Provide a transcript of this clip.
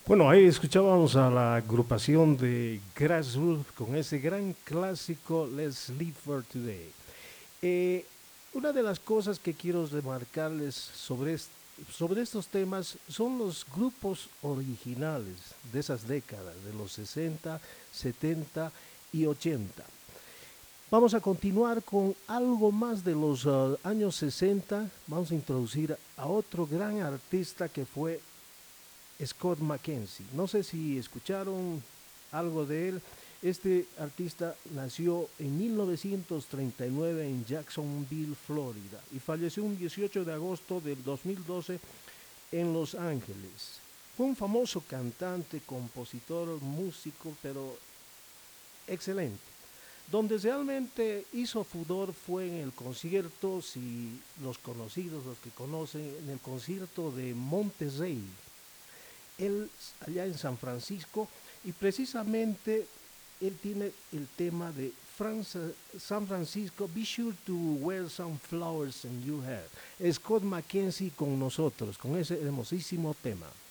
Bueno, ahí escuchábamos a la agrupación de Grassroots con ese gran clásico Let's Live for Today. Eh, una de las cosas que quiero remarcarles sobre estos temas son los grupos originales de esas décadas, de los 60, 70 y 80. Vamos a continuar con algo más de los años 60. Vamos a introducir a otro gran artista que fue Scott McKenzie. No sé si escucharon algo de él. Este artista nació en 1939 en Jacksonville, Florida, y falleció un 18 de agosto del 2012 en Los Ángeles. Fue un famoso cantante, compositor, músico, pero excelente. Donde realmente hizo furor fue en el concierto, si los conocidos, los que conocen, en el concierto de Monterrey, él allá en San Francisco, y precisamente él tiene el tema de San Francisco, be sure to wear some flowers in your hair. Scott McKenzie con nosotros, con ese hermosísimo tema.